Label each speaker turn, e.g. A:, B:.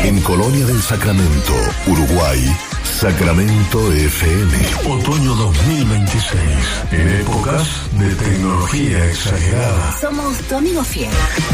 A: En Colonia del Sacramento, Uruguay, Sacramento FM.
B: Otoño 2026. En épocas de tecnología exagerada.
C: Somos tu amigo fiel.